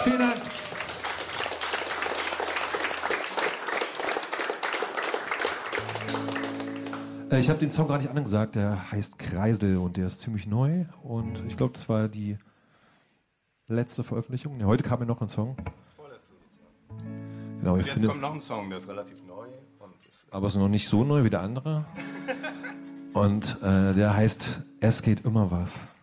Vielen Dank. Ich habe den Song gar nicht angesagt, der heißt Kreisel und der ist ziemlich neu und ich glaube, das war die letzte Veröffentlichung. Ja, heute kam ja noch ein Song. Vorletzte sozusagen. Genau, Und jetzt kommt noch ein Song, der ist relativ neu. Aber ist noch nicht so neu wie der andere. Und der heißt Es geht immer was.